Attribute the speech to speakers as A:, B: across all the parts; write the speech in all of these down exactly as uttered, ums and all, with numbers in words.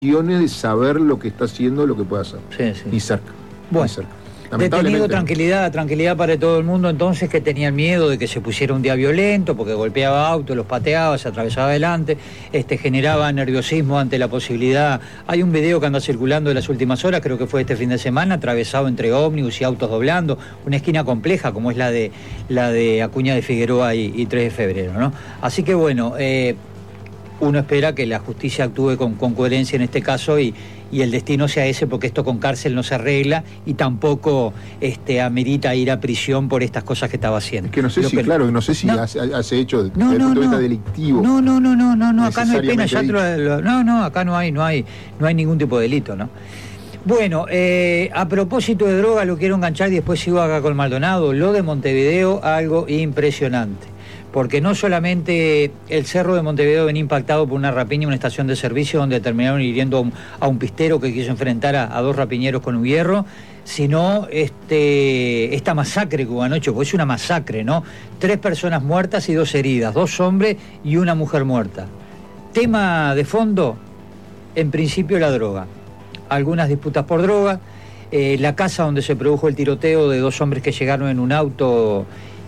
A: de saber lo que está haciendo, lo que puede hacer.
B: Sí, sí.
A: Ni cerca.
B: Bueno,
A: ni cerca.
B: detenido, tranquilidad, tranquilidad para todo el mundo entonces, que tenían miedo de que se pusiera un día violento, porque golpeaba autos, los pateaba, se atravesaba adelante, este, generaba nerviosismo ante la posibilidad. Hay un video que anda circulando en las últimas horas, creo que fue este fin de semana, atravesado entre ómnibus y autos doblando, una esquina compleja como es la de la de Acuña de Figueroa y, y tres de febrero, ¿no? Así que bueno, eh, uno espera que la justicia actúe con, con coherencia en este caso y, y el destino sea ese, porque esto con cárcel no se arregla y tampoco este, amerita ir a prisión por estas cosas que estaba haciendo.
A: Es que no sé
B: Lo
A: si,
B: que,
A: claro, no sé si
B: no,
A: hace, hace hecho desde
B: no,
A: el
B: no,
A: punto de vista
B: no,
A: delictivo.
B: No, no, no, no, no, no, acá no hay pena, ya te lo,
A: dicho.
B: lo, no, no, acá no hay, no hay, no hay ningún tipo de delito, ¿no? Bueno, eh, a propósito de droga, lo quiero enganchar y después sigo acá con Maldonado. Lo de Montevideo, algo impresionante. Porque no solamente el cerro de Montevideo venía impactado por una rapiña en una estación de servicio donde terminaron hiriendo a un, a un pistero que quiso enfrentar a, a dos rapiñeros con un hierro, sino este, esta masacre que hubo anoche, porque es una masacre, ¿no? Tres personas muertas y dos heridas, dos hombres y una mujer muerta. Tema de fondo, en principio la droga. Algunas disputas por droga, eh, la casa donde se produjo el tiroteo de dos hombres que llegaron en un auto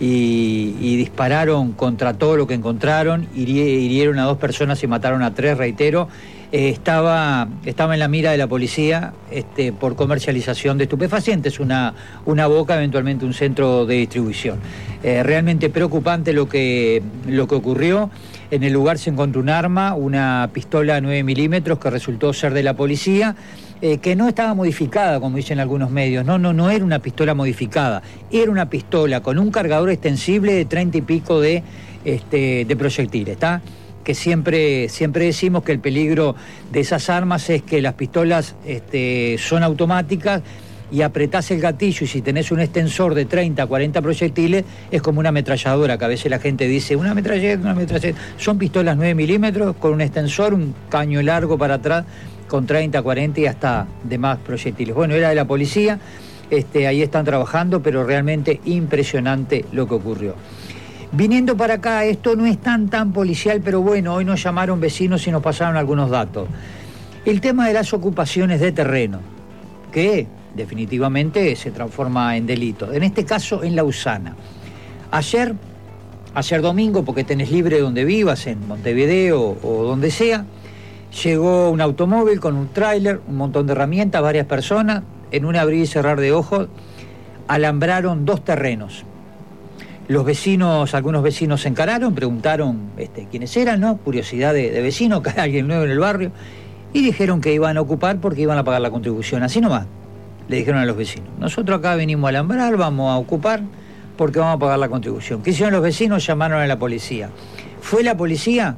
B: y, y dispararon contra todo lo que encontraron, hirieron a dos personas y mataron a tres, reitero, eh, estaba, estaba en la mira de la policía este, por comercialización de estupefacientes, una, una boca, eventualmente un centro de distribución. Eh, realmente preocupante lo que, lo que ocurrió. En el lugar se encontró un arma, una pistola nueve milímetros que resultó ser de la policía, eh, que no estaba modificada, como dicen algunos medios. No, no, no era una pistola modificada. Era una pistola con un cargador extensible de treinta y pico de, este, de proyectiles, ¿está? Que siempre, siempre decimos que el peligro de esas armas es que las pistolas este, son automáticas y apretás el gatillo y si tenés un extensor de treinta, cuarenta proyectiles es como una ametralladora, que a veces la gente dice una ametralladora, una ametralladora. Son pistolas nueve milímetros con un extensor, un caño largo para atrás con treinta, cuarenta y hasta demás proyectiles. Bueno, era de la policía, este, ahí están trabajando, pero realmente impresionante lo que ocurrió. Viniendo para acá, esto no es tan tan policial, pero bueno, hoy nos llamaron vecinos y nos pasaron algunos datos. El tema de las ocupaciones de terreno, que definitivamente se transforma en delito. En este caso, en Lausana. Ayer, ayer domingo, porque tenés libre donde vivas, en Montevideo o donde sea, llegó un automóvil con un tráiler, un montón de herramientas, varias personas, en un abrir y cerrar de ojos, alambraron dos terrenos. Los vecinos, algunos vecinos se encararon, preguntaron este, quiénes eran, ¿no? Curiosidad de, de vecinos, que hay alguien nuevo en el barrio, y dijeron que iban a ocupar porque iban a pagar la contribución, así nomás. Le dijeron a los vecinos, nosotros acá venimos a alambrar, vamos a ocupar porque vamos a pagar la contribución. ¿Qué hicieron los vecinos? Llamaron a la policía. Fue la policía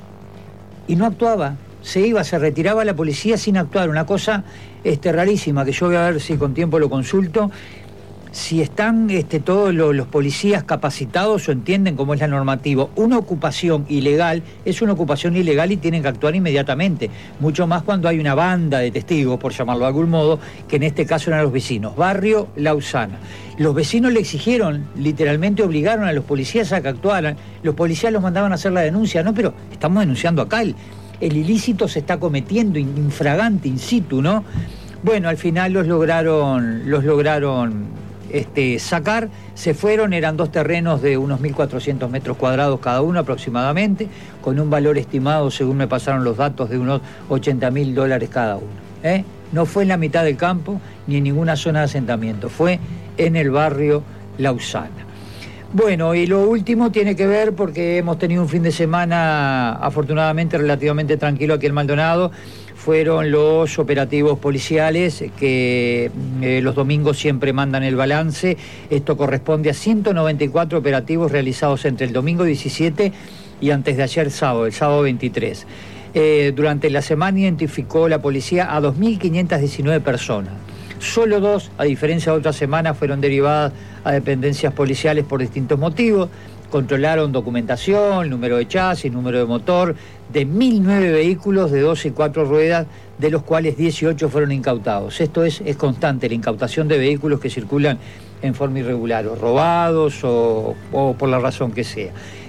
B: y no actuaba. Se iba, se retiraba la policía sin actuar. Una cosa este, rarísima, que yo voy a ver si con tiempo lo consulto. Si están este, todos los, los policías capacitados o entienden cómo es la normativa. Una ocupación ilegal es una ocupación ilegal y tienen que actuar inmediatamente. Mucho más cuando hay una banda de testigos, por llamarlo de algún modo, que en este caso eran los vecinos. Barrio Lausana. Los vecinos le exigieron, literalmente obligaron a los policías a que actuaran. Los policías los mandaban a hacer la denuncia. No, pero estamos denunciando acá. El, el ilícito se está cometiendo infragante, in situ, ¿no? Bueno, al final los lograron... Los lograron Este, sacar, se fueron, eran dos terrenos de unos mil cuatrocientos metros cuadrados cada uno aproximadamente, con un valor estimado, según me pasaron los datos, de unos ochenta mil dólares cada uno. ¿eh? No fue en la mitad del campo, ni en ninguna zona de asentamiento, fue en el barrio Lausana. Bueno, y lo último tiene que ver, porque hemos tenido un fin de semana afortunadamente relativamente tranquilo aquí en Maldonado, fueron los operativos policiales que eh, los domingos siempre mandan el balance. Esto corresponde a ciento noventa y cuatro operativos realizados entre el domingo diecisiete y antes de ayer sábado, el sábado veintitrés. Eh, durante la semana identificó la policía a dos mil quinientas diecinueve personas. Solo dos, a diferencia de otras semanas, fueron derivadas a dependencias policiales por distintos motivos. Controlaron documentación, número de chasis, número de motor, de mil nueve vehículos de dos y cuatro ruedas, de los cuales dieciocho fueron incautados. Esto es, es constante, la incautación de vehículos que circulan en forma irregular, o robados o, o por la razón que sea.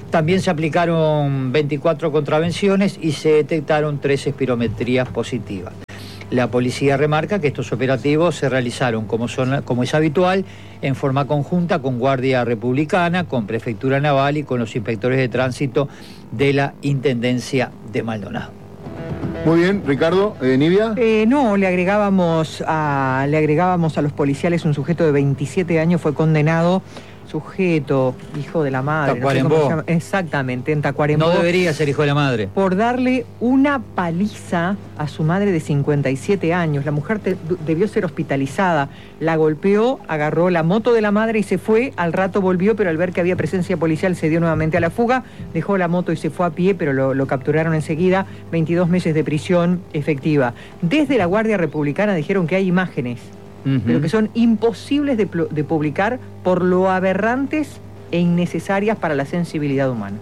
B: También se aplicaron veinticuatro contravenciones y se detectaron tres espirometrías positivas. La policía remarca que estos operativos se realizaron, como, son, como es habitual, en forma conjunta con Guardia Republicana, con Prefectura Naval y con los inspectores de tránsito de la Intendencia de Maldonado.
A: Muy bien, Ricardo, eh, Nivia.
C: Eh, no, le agregábamos, a, le agregábamos a los policiales un sujeto de veintisiete años, fue condenado. Sujeto, hijo de la madre.
B: Tacuarembó.
C: No sé cómo se llama. Exactamente, en Tacuarembó.
B: No debería ser hijo de la madre.
C: Por darle una paliza a su madre de cincuenta y siete años. La mujer te, debió ser hospitalizada. La golpeó, agarró la moto de la madre y se fue. Al rato volvió, pero al ver que había presencia policial se dio nuevamente a la fuga. Dejó la moto y se fue a pie, pero lo, lo capturaron enseguida. veintidós meses de prisión efectiva. Desde la Guardia Republicana dijeron que hay imágenes, uh-huh. pero que son imposibles de, de publicar por lo aberrantes e innecesarias para la sensibilidad humana.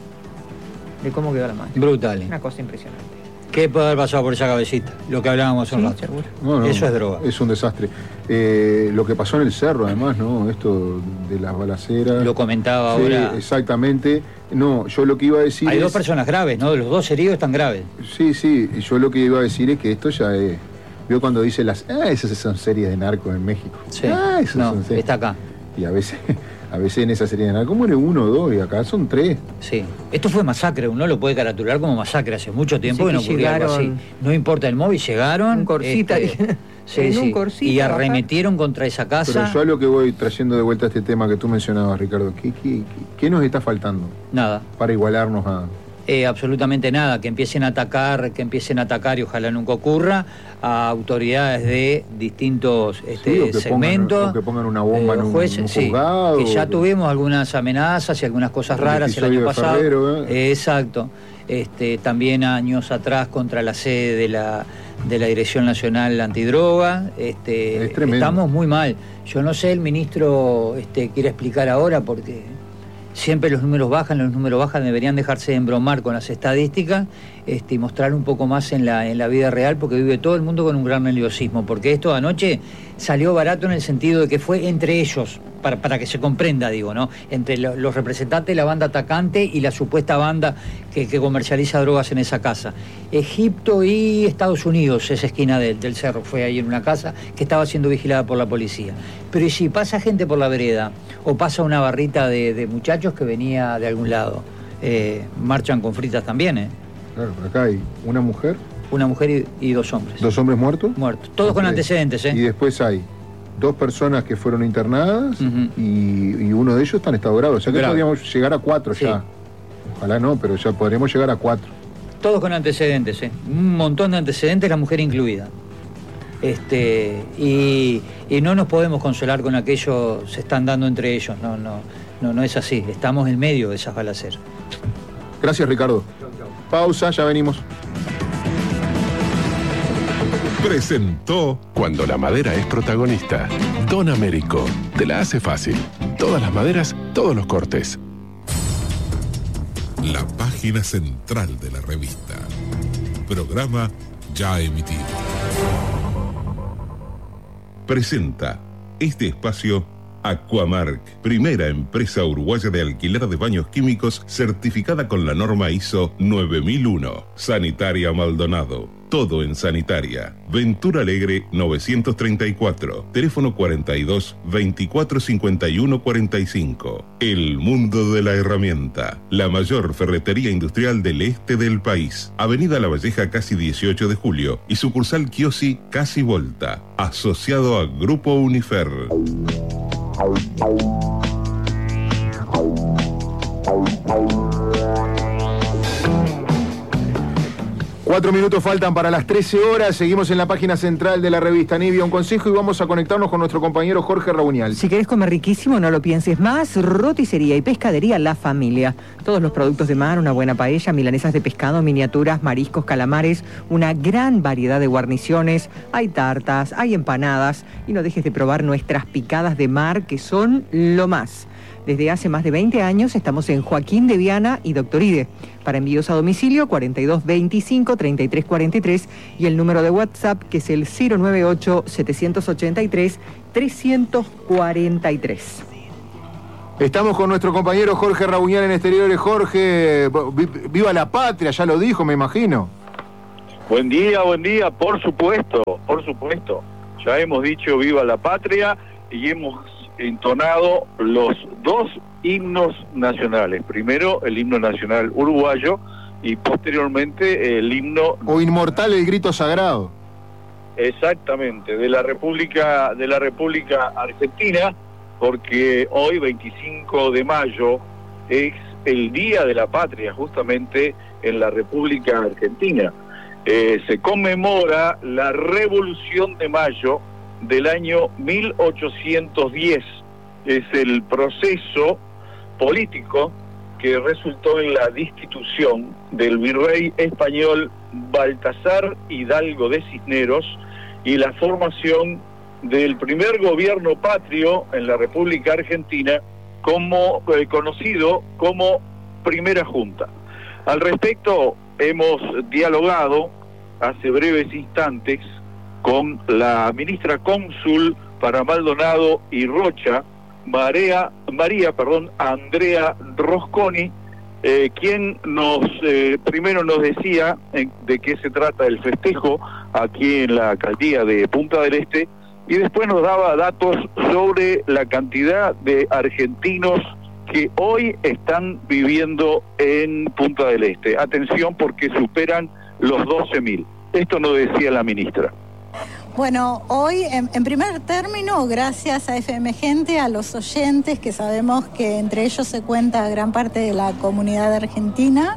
C: De cómo quedó la madre.
B: Brutal.
C: Una cosa impresionante.
B: ¿Qué puede haber pasado por esa cabecita? Lo que hablábamos hace un rato.
C: Seguro.
A: No, no,
B: Eso es droga.
A: Es un desastre. Eh, lo que pasó en el cerro, además, ¿no? Esto de las balaceras.
B: Lo comentaba
A: sí,
B: ahora.
A: Exactamente. No, yo lo que iba a decir
B: Hay
A: es...
B: dos personas graves, ¿no? Los dos heridos están graves.
A: Sí, sí. Yo lo que iba a decir es que esto ya es... Vio cuando dice las... Ah, esas son series de narcos en México.
B: Sí.
A: Ah, esas
B: no,
A: son series.
B: está acá.
A: Y a veces... A veces en esa serie de narcos muere uno o dos y acá son tres.
B: Sí. Esto fue masacre, uno lo puede caratular como masacre. Hace mucho tiempo
C: Sí,
B: que no
C: que
B: ocurría algo así.
C: llegaron-
B: No importa el móvil, llegaron.
C: Un corsita.
B: este, sí,
C: En un
B: sí,
C: corsita,
B: y
C: bajar.
B: arremetieron contra esa
A: Pero
B: casa.
A: yo a lo que voy trayendo de vuelta a este tema que tú mencionabas, Ricardo, ¿qué, qué, qué nos está faltando
B: Nada.
A: para igualarnos a...
B: Eh, absolutamente nada, que empiecen a atacar, que empiecen a atacar y ojalá nunca ocurra a autoridades de distintos este,
A: Sí, o que pongan-
B: segmentos,
A: o que pongan una bomba en un-
B: jueces,
A: en un
B: sí,
A: juzgado,
B: que ya
A: o que-
B: tuvimos algunas amenazas y algunas cosas
A: El
B: raras el
A: episodio
B: año
A: de
B: pasado.
A: Ferrero, ¿eh?
B: Eh, exacto. Este, también años atrás contra la sede de la de la Dirección Nacional Antidroga. Este,
A: Es tremendo.
B: estamos muy mal. Yo no sé, el ministro este, quiere explicar ahora porque siempre los números bajan, los números bajan, deberían dejarse de embromar con las estadísticas este, y mostrar un poco más en la, en la vida real, porque vive todo el mundo con un gran nerviosismo, porque esto anoche salió barato en el sentido de que fue entre ellos, para, para que se comprenda, digo, ¿no? Entre lo, los representantes de la banda atacante y la supuesta banda que, que comercializa drogas en esa casa. Egipto y Estados Unidos, esa esquina del, del cerro, fue ahí en una casa que estaba siendo vigilada por la policía. Pero ¿y si pasa gente por la vereda o pasa una barrita de, de muchachos que venía de algún lado? Eh, marchan con fritas también, ¿eh?
A: Claro, por acá hay una mujer,
B: Una mujer y, y dos hombres.
A: dos hombres muertos.
B: Muertos. Todos con
A: Ok.
B: antecedentes,
A: Y
B: ¿eh?
A: después hay dos personas que fueron internadas
B: Ujú.
A: y, y uno de ellos está en estado grave. O sea que
B: Grave.
A: podríamos llegar a cuatro
B: Sí.
A: ya. Ojalá no, pero ya podremos llegar a cuatro.
B: Todos con antecedentes, ¿eh? Un montón de antecedentes, la mujer incluida. Este, y, y no nos podemos consolar con aquello se están dando entre ellos. No, no, no, no es así. Estamos en medio de esas balaceras.
A: Gracias, Ricardo. Pausa, ya venimos.
D: Presentó Cuando la madera es protagonista. Don Américo. Te la hace fácil. Todas las maderas, todos los cortes. La página central de la revista. Programa ya emitido. Presenta este espacio Aquamark, primera empresa uruguaya de alquiler de baños químicos certificada con la norma I S O nueve mil uno. Sanitaria Maldonado. Todo en sanitaria. Ventura Alegre novecientos treinta y cuatro. Teléfono cuarenta y dos, veinticuatro cincuenta y uno cuarenta y cinco. El mundo de la herramienta. La mayor ferretería industrial del este del país. Avenida La Valleja casi dieciocho de julio y sucursal Kiosi casi Volta. Asociado a Grupo Unifer.
A: Cuatro minutos faltan para las trece horas. Seguimos en la página central de la revista Nivia. Un consejo y vamos a conectarnos con nuestro compañero Jorge Raunial.
C: Si querés comer riquísimo, no lo pienses más. Roticería y pescadería La Familia. Todos los productos de mar, una buena paella, milanesas de pescado, miniaturas, mariscos, calamares, una gran variedad de guarniciones. Hay tartas, hay empanadas. Y no dejes de probar nuestras picadas de mar, que son lo más. Desde hace más de veinte años estamos en Joaquín de Viana y Doctor Ide. Para envíos a domicilio cuarenta y dos veinticinco treinta y tres cuarenta y tres y el número de WhatsApp que es el cero nueve ocho, setecientos ochenta y tres, trescientos cuarenta y tres.
A: Estamos con nuestro compañero Jorge Rabuñal en Exteriores. Jorge, viva la patria, ya lo dijo, me imagino.
E: Buen día, buen día, por supuesto, por supuesto. Ya hemos dicho viva la patria y hemos entonado los dos himnos nacionales. Primero el himno nacional uruguayo y posteriormente el himno...
A: O inmortal, el grito sagrado.
E: Exactamente, de la República, de la República Argentina, porque hoy, veinticinco de mayo, es el Día de la Patria, justamente en la República Argentina. Eh, se conmemora la Revolución de Mayo del año mil ochocientos diez. Es el proceso político que resultó en la destitución del virrey español Baltasar Hidalgo de Cisneros y la formación del primer gobierno patrio en la República Argentina, como eh, conocido como Primera Junta. Al respecto, hemos dialogado hace breves instantes con la ministra cónsul para Maldonado y Rocha, María, María perdón, Andrea Rosconi, eh, quien nos eh, primero nos decía en, de qué se trata el festejo aquí en la alcaldía de Punta del Este, y después nos daba datos sobre la cantidad de argentinos que hoy están viviendo en Punta del Este. Atención, porque superan los doce mil. Esto nos decía la ministra.
F: Bueno, hoy, en, en primer término, gracias a F M Gente, a los oyentes, que sabemos que entre ellos se cuenta gran parte de la comunidad argentina.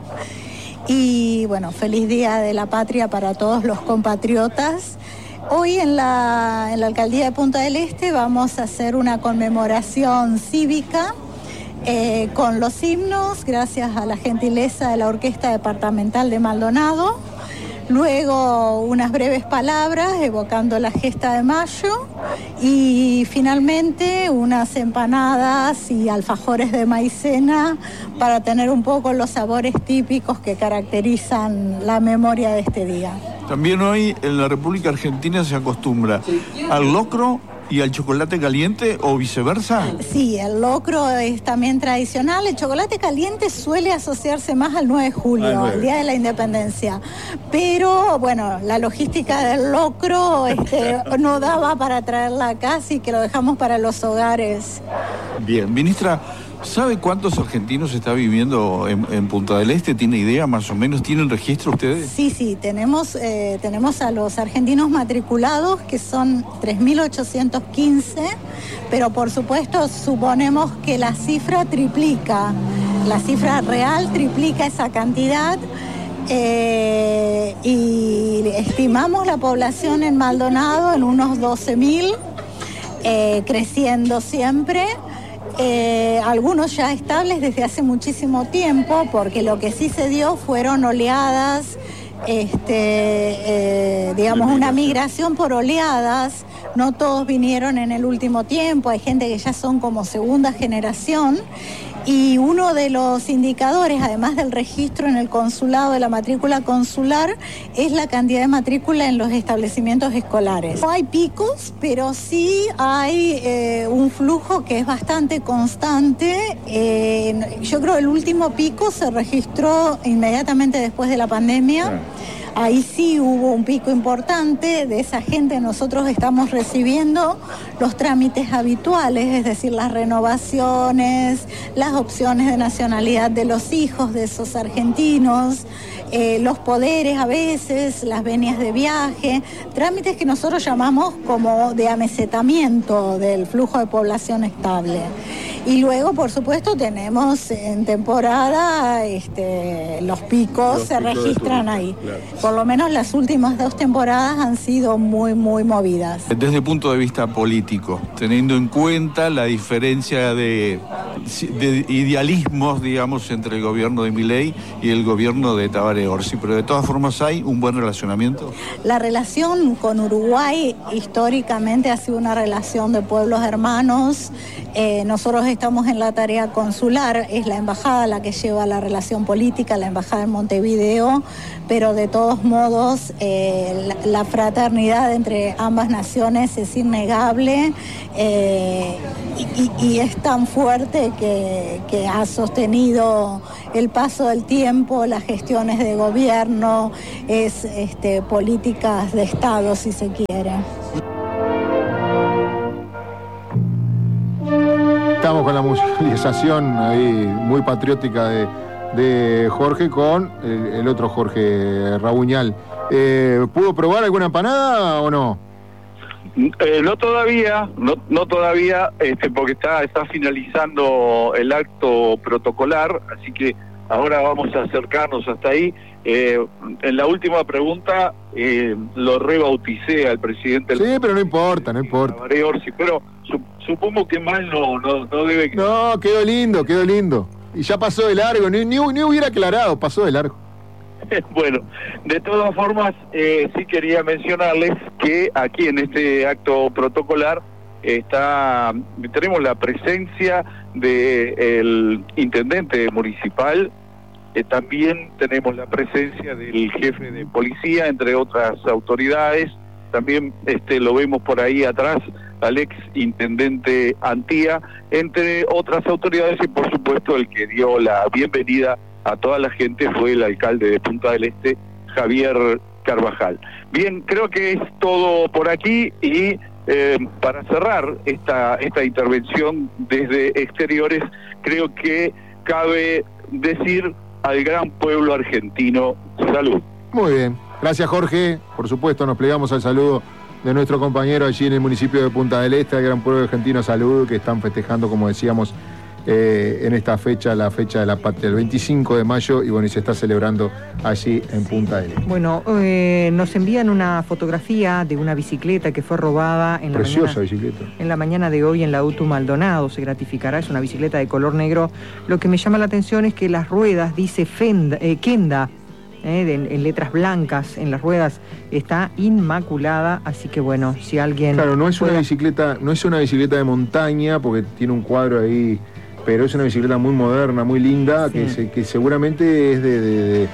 F: Y bueno, feliz Día de la Patria para todos los compatriotas. Hoy en la, en la Alcaldía de Punta del Este vamos a hacer una conmemoración cívica eh, con los himnos, gracias a la gentileza de la Orquesta Departamental de Maldonado. Luego unas breves palabras evocando la gesta de mayo y finalmente unas empanadas y alfajores de maicena para tener un poco los sabores típicos que caracterizan la memoria de este día.
G: También hoy en la República Argentina se acostumbra al locro y al chocolate caliente, o viceversa.
F: Sí, el locro es también tradicional. El chocolate caliente suele asociarse más al nueve de julio, al Día de la Independencia. Pero, bueno, la logística del locro este, no daba para traerla acá, así que lo dejamos para los hogares.
G: Bien, ministra, ¿sabe cuántos argentinos está viviendo en, en Punta del Este? ¿Tiene idea más o menos? ¿Tienen registro ustedes?
F: Sí, sí, tenemos, eh, tenemos a los argentinos matriculados, que son tres mil ochocientos quince, pero por supuesto suponemos que la cifra triplica, la cifra real triplica esa cantidad. Eh, y estimamos la población en Maldonado en unos doce mil, eh, creciendo siempre. Eh, algunos ya estables desde hace muchísimo tiempo, porque lo que sí se dio fueron oleadas, este, eh, digamos una migración por oleadas. No todos vinieron en el último tiempo, hay gente que ya son como segunda generación. Y uno de los indicadores, además del registro en el consulado de la matrícula consular, es la cantidad de matrícula en los establecimientos escolares. No hay picos, pero sí hay eh, un flujo que es bastante constante. Eh, yo creo que el último pico se registró inmediatamente después de la pandemia. Ahí sí hubo un pico importante de esa gente. Nosotros estamos recibiendo los trámites habituales, es decir, las renovaciones, las opciones de nacionalidad de los hijos de esos argentinos, eh, los poderes a veces, las venias de viaje, trámites que nosotros llamamos como de amesetamiento del flujo de población estable. Y luego, por supuesto, tenemos en temporada este, los picos, los se picos registran ahí. Claro. Por lo menos las últimas dos temporadas han sido muy, muy movidas.
G: Desde el punto de vista político, teniendo en cuenta la diferencia de, de idealismos, digamos, entre el gobierno de Milei y el gobierno de Tabaré María Orsi, pero de todas formas hay un buen relacionamiento.
F: La relación con Uruguay históricamente ha sido una relación de pueblos hermanos. Eh, nosotros estamos en la tarea consular, es la embajada la que lleva la relación política, la embajada en Montevideo, pero de todos modos eh, la, la fraternidad entre ambas naciones es innegable eh, y, y, y es tan fuerte que, que ha sostenido el paso del tiempo, las gestiones de gobierno, es este, políticas de Estado, si se quiere.
A: Estamos con la musicalización ahí muy patriótica de, de Jorge con el, el otro Jorge Rabuñal. Eh, ¿Pudo probar alguna empanada o no?
E: Eh, no todavía, no, no todavía, este, porque está, está finalizando el acto protocolar, así que ahora vamos a acercarnos hasta ahí. Eh, en la última pregunta eh, lo rebauticé al presidente.
A: Sí, pero no importa, no importa.
E: María Orsi, pero su, supongo que mal no, no, no debe...
A: No, quedó lindo, quedó lindo. Y ya pasó de largo, ni, ni, ni hubiera aclarado, pasó de largo.
E: Bueno, de todas formas, eh, sí quería mencionarles que aquí en este acto protocolar está tenemos la presencia del intendente municipal, eh, también tenemos la presencia del jefe de policía, entre otras autoridades, también este lo vemos por ahí atrás al ex intendente Antía, entre otras autoridades, y por supuesto el que dio la bienvenida a toda la gente fue el alcalde de Punta del Este, Javier Carvajal. Bien, creo que es todo por aquí y eh, para cerrar esta, esta intervención desde exteriores, creo que cabe decir al gran pueblo argentino, salud.
A: Muy bien, gracias Jorge, por supuesto nos plegamos al saludo de nuestro compañero allí en el municipio de Punta del Este, al gran pueblo argentino, salud, que están festejando, como decíamos, Eh, en esta fecha, la fecha de la patria, el veinticinco de mayo, y bueno, y se está celebrando allí en Punta del Este.
C: Bueno, eh, nos envían una fotografía de una bicicleta que fue robada en la
A: Preciosa
C: mañana,
A: bicicleta.
C: en la mañana de hoy en la U T U Maldonado, se gratificará, es una bicicleta de color negro. Lo que me llama la atención es que las ruedas dice Fenda, eh, Kenda, eh, de, en letras blancas en las ruedas, está inmaculada, así que bueno, si alguien...
A: Claro, no es
C: pueda...
A: una bicicleta, no es una bicicleta de montaña, porque tiene un cuadro ahí, pero es una bicicleta muy moderna, muy linda, sí. que, se, que seguramente es de, de, de,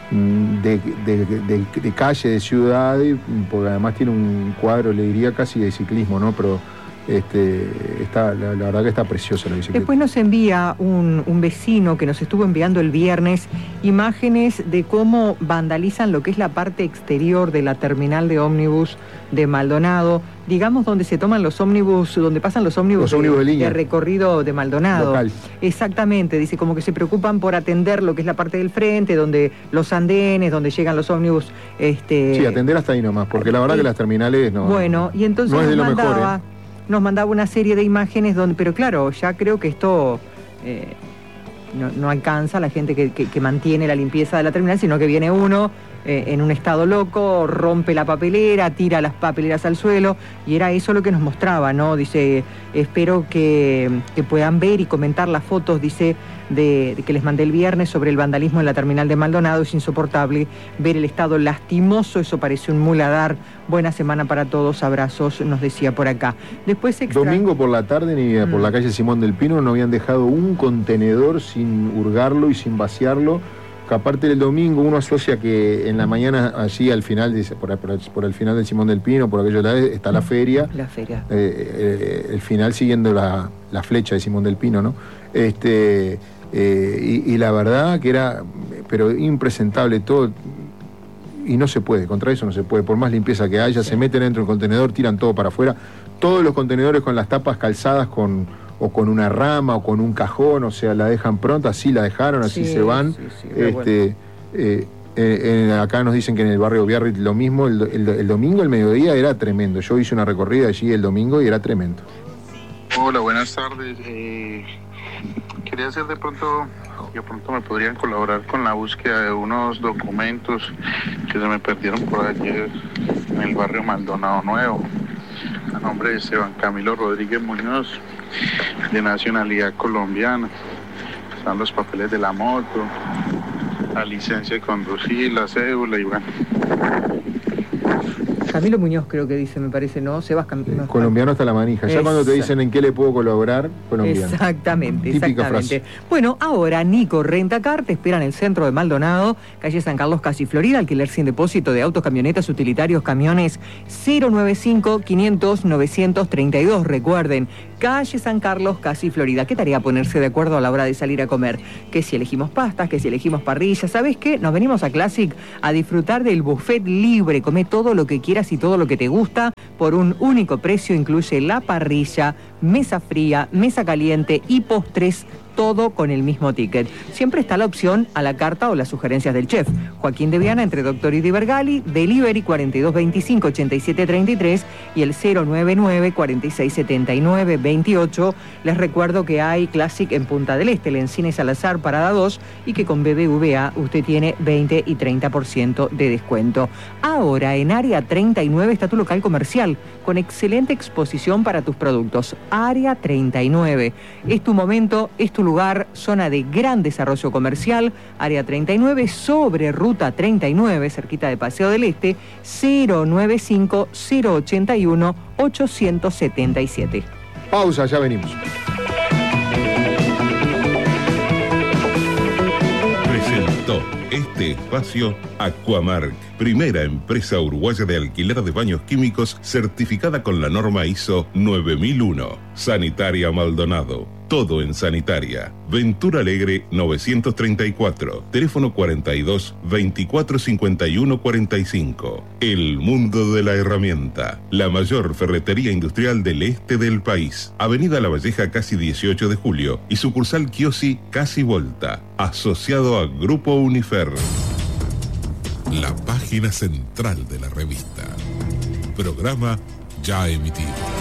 A: de, de, de, de calle, de ciudad, porque además tiene un cuadro, le diría casi de ciclismo, ¿no? Pero este, está, la, la verdad que está preciosa la bicicleta.
C: Después nos envía un, un vecino que nos estuvo enviando el viernes imágenes de cómo vandalizan lo que es la parte exterior de la terminal de ómnibus de Maldonado, digamos donde se toman los ómnibus, donde pasan los ómnibus,
A: los ómnibus de, de, línea.
C: de recorrido de Maldonado.
A: Local.
C: Exactamente, dice como que se preocupan por atender lo que es la parte del frente, donde los andenes, donde llegan los ómnibus. Este...
A: Sí, atender hasta ahí nomás, porque la verdad y, que las terminales no.
C: Bueno, y entonces
A: no es de
C: nos,
A: lo
C: mandaba,
A: mejor, ¿eh?
C: nos mandaba una serie de imágenes donde, pero claro, ya creo que esto eh, no, no alcanza a la gente que, que, que mantiene la limpieza de la terminal, sino que viene uno Eh, en un estado loco, rompe la papelera, tira las papeleras al suelo, y era eso lo que nos mostraba, ¿no? Dice, espero que, que puedan ver y comentar las fotos, dice, de, de que les mandé el viernes sobre el vandalismo en la terminal de Maldonado. Es insoportable ver el estado lastimoso, eso parece un muladar. Buena semana para todos, abrazos, nos decía por acá. Después extra...
A: Domingo por la tarde, ni mm. por la calle Simón del Pino, no habían dejado un contenedor sin hurgarlo y sin vaciarlo. Que aparte del domingo uno asocia que en la mañana allí al final, dice, por, por, por el final del Simón del Pino, por aquello de la, está la feria.
C: La feria.
A: Eh, eh, el final siguiendo la, la flecha de Simón del Pino, ¿no? Este, eh, y, y la verdad que era, pero impresentable todo, y no se puede, contra eso no se puede, por más limpieza que haya, sí. Se meten dentro del contenedor, tiran todo para afuera, todos los contenedores con las tapas calzadas con... o con una rama o con un cajón, o sea, la dejan pronta, así la dejaron, así sí, se van. Sí, sí, este, bueno. eh, eh, eh, acá nos dicen que en el barrio Biarritz lo mismo, el, el, el domingo, el mediodía era tremendo. Yo hice una recorrida allí el domingo y era tremendo.
H: Hola, buenas tardes. Eh, quería hacer de pronto, de pronto me podrían colaborar con la búsqueda de unos documentos que se me perdieron por ayer en el barrio Maldonado Nuevo, a nombre de Esteban Camilo Rodríguez Muñoz, de nacionalidad colombiana. Están los papeles de la moto, la licencia de conducir, la cédula y bueno.
C: Camilo Muñoz creo que dice, me parece, ¿no? Sebas Cam... no,
A: colombiano hasta la manija. Ya cuando te dicen en qué le puedo colaborar, colombiano.
C: Exactamente,
A: Típica
C: exactamente.
A: frase.
C: Bueno, ahora Nico Rentacar te espera en el centro de Maldonado, calle San Carlos, casi Florida, alquiler sin depósito de autos, camionetas, utilitarios, camiones cero noventa y cinco, quinientos, novecientos treinta y dos. Recuerden, calle San Carlos, casi Florida. ¿Qué tarea ponerse de acuerdo a la hora de salir a comer? Que si elegimos pastas, que si elegimos parrillas. ¿Sabes qué? Nos venimos a Classic a disfrutar del buffet libre. Come todo lo que quieras y todo lo que te gusta por un único precio. Incluye la parrilla, mesa fría, mesa caliente y postres, todo con el mismo ticket. Siempre está la opción a la carta o las sugerencias del chef. Joaquín de Viana, entre Doctor y Divergali, delivery cuarenta y dos veinticinco, ochenta y siete treinta y tres y el cero noventa y nueve, cuarenta y seis setenta y nueve, veintiocho. Les recuerdo que hay Classic en Punta del Este, el Encine Salazar, parada dos, y que con B B V A usted tiene veinte y treinta por ciento de descuento. Ahora, en Área treinta y nueve está tu local comercial, con excelente exposición para tus productos. Área treinta y nueve. Es tu momento, es tu lugar, zona de gran desarrollo comercial. Área treinta y nueve, sobre Ruta treinta y nueve, cerquita de Paseo del Este, cero noventa y cinco, cero ochenta y uno, ochocientos setenta y siete.
A: Pausa, ya venimos.
D: Presentó este espacio Aquamark, primera empresa uruguaya de alquiler de baños químicos certificada con la norma I S O nueve mil uno. Sanitaria Maldonado, todo en sanitaria. Ventura Alegre novecientos treinta y cuatro, teléfono cuarenta y dos, veinticuatro cincuenta y uno cuarenta y cinco. El mundo de la herramienta, la mayor ferretería industrial del este del país. Avenida La Valleja, casi dieciocho de julio, y sucursal Kiosi, casi Volta, asociado a Grupo Unifer.
I: La página central de la revista. Programa ya emitido.